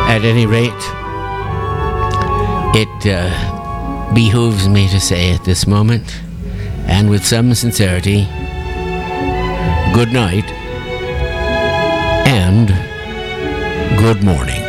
At any rate, it behooves me to say at this moment, and with some sincerity, good night and good morning.